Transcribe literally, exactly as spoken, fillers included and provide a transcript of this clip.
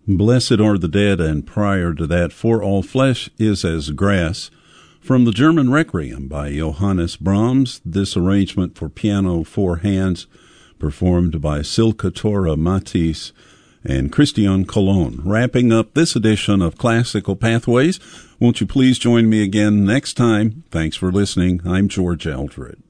Blessed are the dead, and prior to that, For all flesh is as grass. From the German Requiem by Johannes Brahms, this arrangement for piano, four hands, performed by Silke Tora Matisse and Christian Colon. Wrapping up this edition of Classical Pathways, won't you please join me again next time? Thanks for listening. I'm George Eldred.